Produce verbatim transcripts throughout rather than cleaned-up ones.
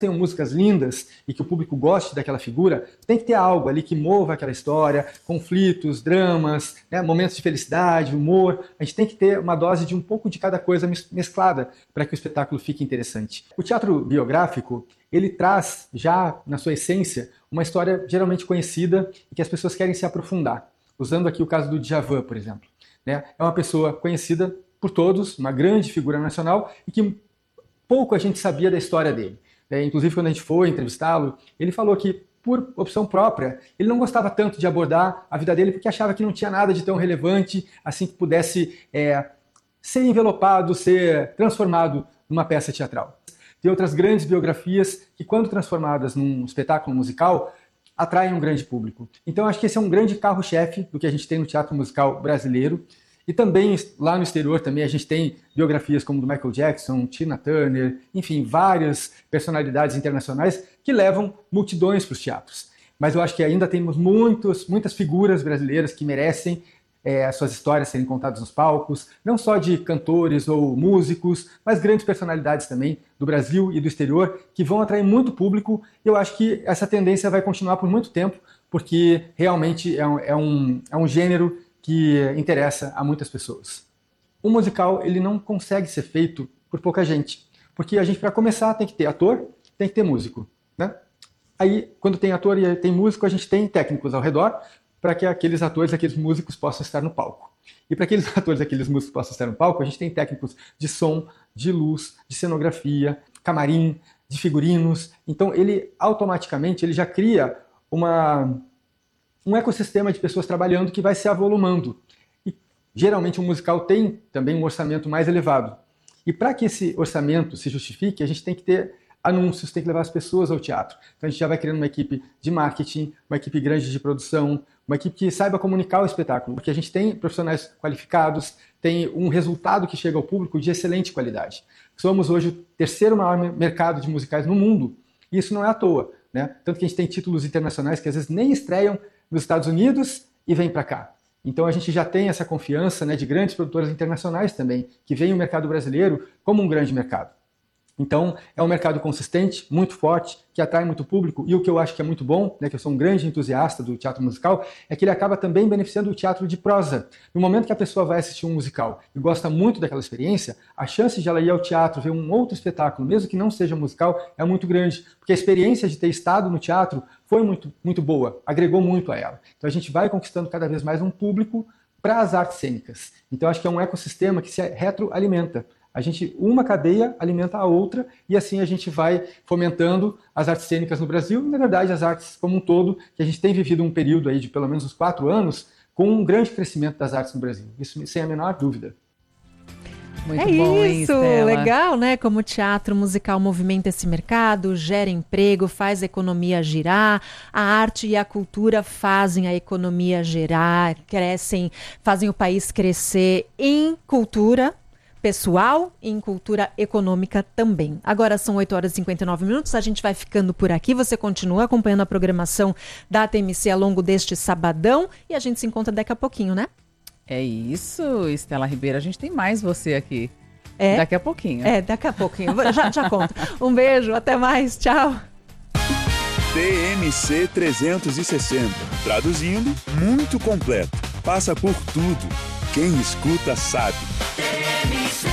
tenham músicas lindas e que o público goste daquela figura, tem que ter algo ali que mova aquela história, conflitos, dramas, né, momentos de felicidade, humor. A gente tem que ter uma dose de um pouco de cada coisa mesclada para que o espetáculo fique interessante. O teatro biográfico, ele traz já na sua essência uma história geralmente conhecida e que as pessoas querem se aprofundar. Usando aqui o caso do Djavan, por exemplo. Né? É uma pessoa conhecida por todos, uma grande figura nacional e que pouco a gente sabia da história dele. É, inclusive, quando a gente foi entrevistá-lo, ele falou que, por opção própria, ele não gostava tanto de abordar a vida dele porque achava que não tinha nada de tão relevante assim que pudesse é, ser envelopado, ser transformado numa peça teatral. Tem outras grandes biografias que, quando transformadas num espetáculo musical, atraem um grande público. Então, acho que esse é um grande carro-chefe do que a gente tem no teatro musical brasileiro. E também, lá no exterior, também a gente tem biografias como do Michael Jackson, Tina Turner, enfim, várias personalidades internacionais que levam multidões para os teatros. Mas eu acho que ainda temos muitos, muitas figuras brasileiras que merecem é, as suas histórias serem contadas nos palcos, não só de cantores ou músicos, mas grandes personalidades também do Brasil e do exterior, que vão atrair muito público. E eu acho que essa tendência vai continuar por muito tempo, porque realmente é um, é um, é um gênero que interessa a muitas pessoas. O musical, ele não consegue ser feito por pouca gente, porque a gente, para começar, tem que ter ator, tem que ter músico, né? Aí, quando tem ator e tem músico, a gente tem técnicos ao redor para que aqueles atores, aqueles músicos possam estar no palco. E para que aqueles atores, aqueles músicos possam estar no palco, a gente tem técnicos de som, de luz, de cenografia, camarim, de figurinos. Então, ele automaticamente ele já cria uma... um ecossistema de pessoas trabalhando que vai se avolumando. E, geralmente, um musical tem também um orçamento mais elevado. E para que esse orçamento se justifique, a gente tem que ter anúncios, tem que levar as pessoas ao teatro. Então, a gente já vai criando uma equipe de marketing, uma equipe grande de produção, uma equipe que saiba comunicar o espetáculo, porque a gente tem profissionais qualificados, tem um resultado que chega ao público de excelente qualidade. Somos hoje o terceiro maior mercado de musicais no mundo, e isso não é à toa, né? Tanto que a gente tem títulos internacionais que às vezes nem estreiam nos Estados Unidos e vem para cá. Então a gente já tem essa confiança, né, de grandes produtoras internacionais também, que veem o mercado brasileiro como um grande mercado. Então é um mercado consistente, muito forte, que atrai muito público, e o que eu acho que é muito bom, né, que eu sou um grande entusiasta do teatro musical, é que ele acaba também beneficiando o teatro de prosa. No momento que a pessoa vai assistir um musical e gosta muito daquela experiência, a chance de ela ir ao teatro, ver um outro espetáculo, mesmo que não seja musical, é muito grande, porque a experiência de ter estado no teatro foi muito, muito boa, agregou muito a ela. Então a gente vai conquistando cada vez mais um público para as artes cênicas. Então acho que é um ecossistema que se retroalimenta. A gente, uma cadeia alimenta a outra e assim a gente vai fomentando as artes cênicas no Brasil e, na verdade, as artes como um todo, que a gente tem vivido um período aí de pelo menos uns quatro anos com um grande crescimento das artes no Brasil. Isso sem a menor dúvida. Muito é bom, isso, hein, legal, né? Como o teatro musical movimenta esse mercado, gera emprego, faz a economia girar, a arte e a cultura fazem a economia girar, crescem, fazem o país crescer em cultura pessoal e em cultura econômica também. Agora são oito horas e cinquenta e nove minutos, a gente vai ficando por aqui, você continua acompanhando a programação da T M C ao longo deste sabadão e a gente se encontra daqui a pouquinho, né? É isso, Estela Ribeiro, a gente tem mais você aqui. É? Daqui a pouquinho. É, daqui a pouquinho, já, já conto. Um beijo, até mais, tchau. T M C trezentos e sessenta, traduzindo, muito completo, passa por tudo. Quem escuta sabe. T M C.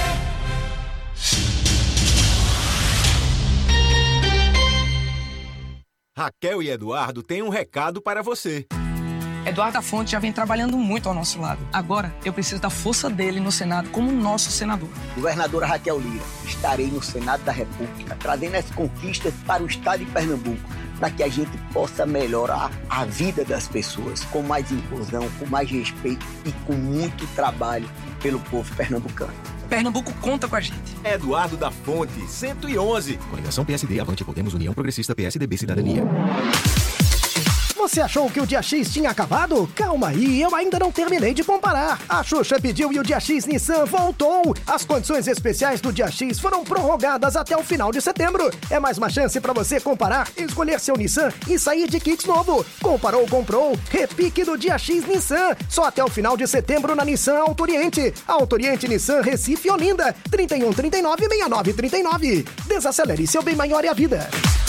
Raquel e Eduardo têm um recado para você. Eduardo da Fonte já vem trabalhando muito ao nosso lado. Agora, eu preciso da força dele no Senado como nosso senador. Governadora Raquel Lira, estarei no Senado da República, trazendo as conquistas para o estado de Pernambuco, para que a gente possa melhorar a vida das pessoas, com mais inclusão, com mais respeito e com muito trabalho pelo povo pernambucano. Pernambuco conta com a gente. Eduardo da Fonte, cento e onze. Coligação P S D, Avante, Podemos, União Progressista, P S D B, Cidadania. Você achou que o dia X tinha acabado? Calma aí, eu ainda não terminei de comparar. A Xuxa pediu e o dia X Nissan voltou. As condições especiais do dia X foram prorrogadas até o final de setembro. É mais uma chance para você comparar, escolher seu Nissan e sair de kits novo. Comparou, comprou. Repique do dia X Nissan. Só até o final de setembro na Nissan Auto Oriente. Auto Oriente Nissan Recife e Olinda. trinta e um, trinta e nove, sessenta e nove, trinta e nove. Desacelere seu bem maior e a vida.